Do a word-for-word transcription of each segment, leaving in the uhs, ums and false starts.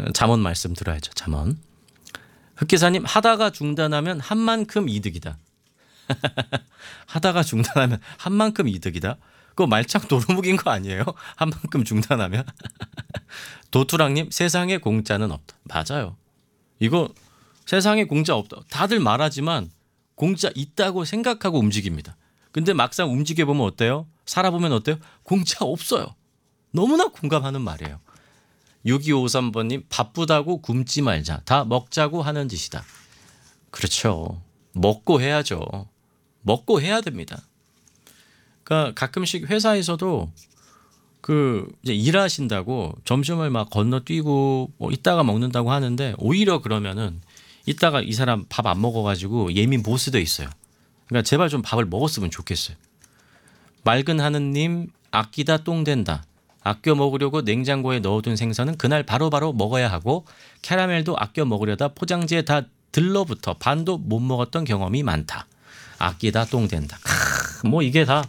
잠언 말씀 들어야죠. 잠언. 흑기사님 하다가 중단하면 한 만큼 이득이다. 하다가 중단하면 한 만큼 이득이다. 그거 말짱 도루묵인 거 아니에요? 한 만큼 중단하면. 도투랑님 세상에 공짜는 없다. 맞아요. 이거 세상에 공짜 없다. 다들 말하지만 공짜 있다고 생각하고 움직입니다. 근데 막상 움직여보면 어때요? 살아보면 어때요? 공짜 없어요. 너무나 공감하는 말이에요. 육이오삼 번님 바쁘다고 굶지 말자. 다 먹자고 하는 짓이다. 그렇죠. 먹고 해야죠. 먹고 해야 됩니다. 그러니까 가끔씩 회사에서도 그 이제 일하신다고 점심을 막 건너뛰고 뭐 이따가 먹는다고 하는데 오히려 그러면은 이따가 이 사람 밥 안 먹어가지고 예민 보스돼 있어요. 그러니까 제발 좀 밥을 먹었으면 좋겠어요. 맑은 하느님 아끼다 똥 된다. 아껴 먹으려고 냉장고에 넣어둔 생선은 그날 바로바로 바로 먹어야 하고 캐러멜도 아껴 먹으려다 포장지에 다 들러붙어 반도 못 먹었던 경험이 많다. 아끼다 똥 된다. 크, 뭐 이게 다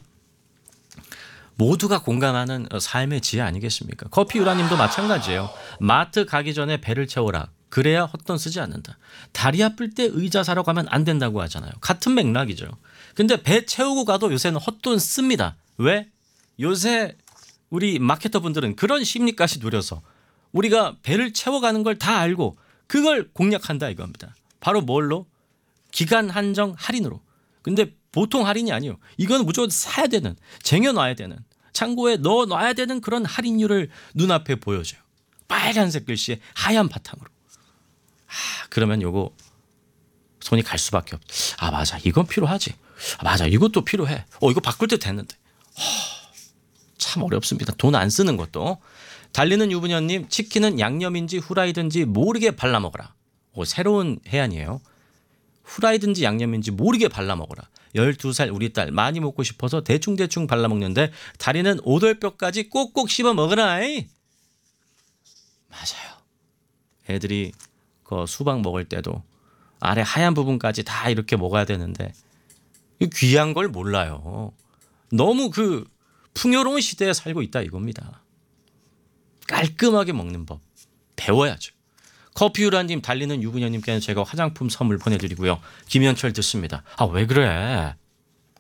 모두가 공감하는 삶의 지혜 아니겠습니까? 커피 유라님도 마찬가지예요. 마트 가기 전에 배를 채워라. 그래야 헛돈 쓰지 않는다. 다리 아플 때 의자 사러 가면 안 된다고 하잖아요. 같은 맥락이죠. 근데 배 채우고 가도 요새는 헛돈 씁니다. 왜? 요새 우리 마케터 분들은 그런 심리까지 누려서 우리가 배를 채워가는 걸 다 알고 그걸 공략한다 이겁니다. 바로 뭘로? 기간 한정 할인으로. 근데 보통 할인이 아니에요. 이건 무조건 사야 되는, 쟁여놔야 되는, 창고에 넣어놔야 되는 그런 할인율을 눈앞에 보여줘요. 빨간색 글씨에 하얀 바탕으로. 아, 그러면 요거 손이 갈 수밖에 없. 아 맞아, 이건 필요하지. 아, 맞아, 이것도 필요해. 어 이거 바꿀 때 됐는데. 허, 참 어렵습니다. 돈 안 쓰는 것도. 달리는 유부녀님 치킨은 양념인지 후라이든지 모르게 발라 먹어라. 오, 새로운 해안이에요. 후라이든지 양념인지 모르게 발라 먹어라. 열두 살 우리 딸 많이 먹고 싶어서 대충대충 발라 먹는데 다리는 오돌뼈까지 꼭꼭 씹어 먹으라. 에이. 맞아요. 애들이 그 수박 먹을 때도 아래 하얀 부분까지 다 이렇게 먹어야 되는데 귀한 걸 몰라요. 너무 그 풍요로운 시대에 살고 있다 이겁니다. 깔끔하게 먹는 법 배워야죠. 커피유라님 달리는 유부녀님께는 제가 화장품 선물 보내드리고요. 김현철 듣습니다. 아 왜 그래?